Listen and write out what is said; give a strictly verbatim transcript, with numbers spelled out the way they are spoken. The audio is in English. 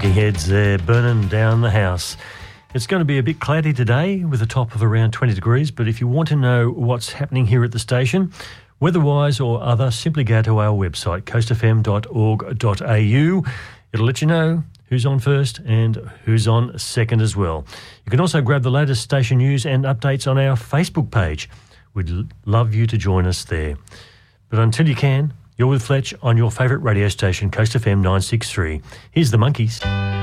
talking heads there burning down the house. It's going to be a bit cloudy today with a top of around twenty degrees, but if you want to know what's happening here at the station, weather-wise or other, simply go to our website, coast f m dot org dot a u. It'll let you know who's on first and who's on second as well. You can also grab the latest station news and updates on our Facebook page. We'd l- love you to join us there. But until you can, you're with Fletch on your favourite radio station, Coast F M nine six three. Here's the Monkeys.